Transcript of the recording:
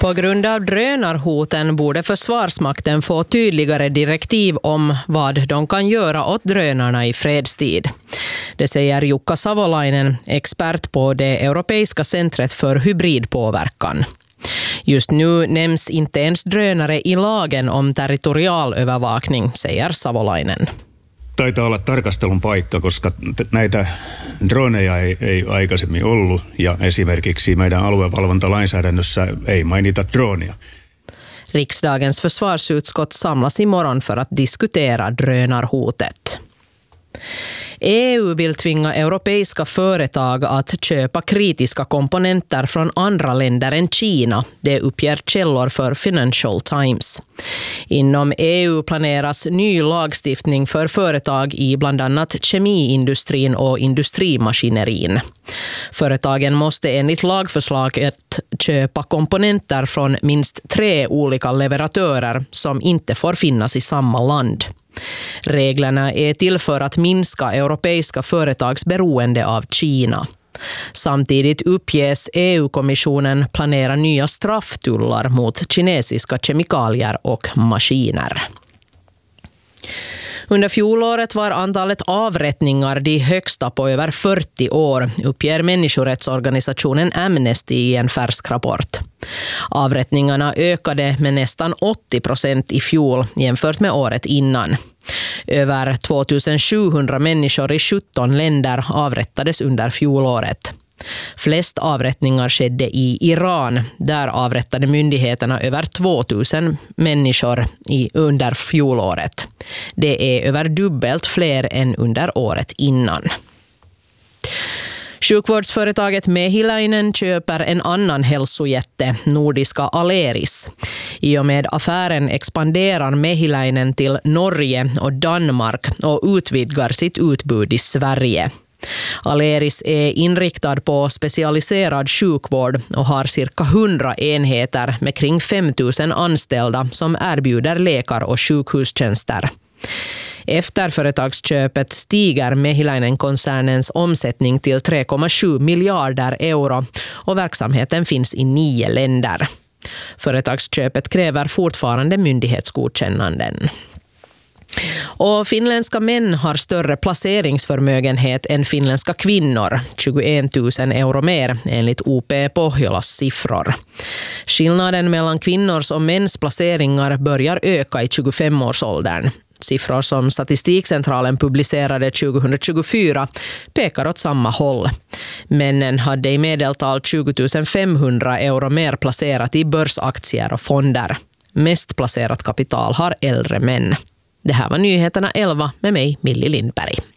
På grund av drönarhoten borde Försvarsmakten få tydligare direktiv om vad de kan göra åt drönarna i fredstid. Det säger Jukka Savolainen, expert på det Europeiska centret för hybridpåverkan. Just nu nämns inte ens drönare i lagen om territorialövervakning, säger Savolainen. Taitaa olla tarkastelun paikka, koska näitä droneja ei aikaisemmin ollut ja esimerkiksi meidän aluevalvontalainsäädännössä ei mainita dronia. Riksdagens försvarsutskott samlas imorgon för att diskutera drönarhotet. EU vill tvinga europeiska företag att köpa kritiska komponenter från andra länder än Kina, det uppger källor för Financial Times. Inom EU planeras ny lagstiftning för företag i bland annat kemiindustrin och industrimaskinerin. Företagen måste enligt lagförslaget köpa komponenter från minst 3 olika leverantörer som inte får finnas i samma land. Reglerna är till för att minska europeiska företags beroende av Kina. Samtidigt uppges EU-kommissionen planera nya strafftullar mot kinesiska kemikalier och maskiner. Under fjolåret var antalet avrättningar de högsta på över 40 år, uppger människorättsorganisationen Amnesty i en färsk rapport. Avrättningarna ökade med nästan 80% i fjol jämfört med året innan. Över 2700 människor i 17 länder avrättades under fjolåret. Flest avrättningar skedde i Iran. Där avrättade myndigheterna över 2000 människor under fjolåret. Det är över dubbelt fler än under året innan. Sjukvårdsföretaget Mehiläinen köper en annan hälsojätte, nordiska Aleris. I och med affären expanderar Mehiläinen till Norge och Danmark och utvidgar sitt utbud i Sverige. Aleris är inriktad på specialiserad sjukvård och har cirka 100 enheter med kring 5000 anställda som erbjuder läkar- och sjukhustjänster. Efter företagsköpet stiger Mehiläinen-koncernens omsättning till 3,7 miljarder euro och verksamheten finns i 9 länder. Företagsköpet kräver fortfarande myndighetsgodkännanden. Och finländska män har större placeringsförmögenhet än finländska kvinnor, 21 000 euro mer enligt OP Pohjolas siffror. Skillnaden mellan kvinnors och mäns placeringar börjar öka i 25-årsåldern. Siffror som Statistikcentralen publicerade 2024 pekar åt samma håll. Männen hade i medeltal 20 500 euro mer placerat i börsaktier och fonder. Mest placerat kapital har äldre män. Det här var nyheterna 11 med mig, Millie Lindberg.